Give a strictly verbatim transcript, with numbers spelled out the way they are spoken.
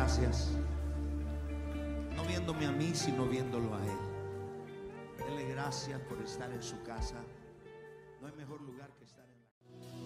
gracias. No viéndome a mí, sino viéndolo a Él. Dele gracias por estar en su casa. No hay mejor lugar que estar en la casa.